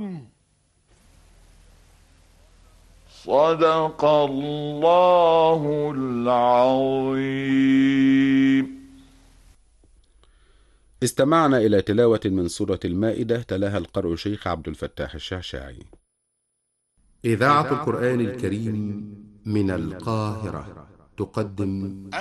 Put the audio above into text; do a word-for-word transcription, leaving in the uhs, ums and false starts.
صدق الله العظيم. استمعنا إلى تلاوة من سورة المائدة، تلاها القارئ شيخ عبد الفتاح الشعشاعي. إذاعة القرآن الكريم من القاهرة تقدم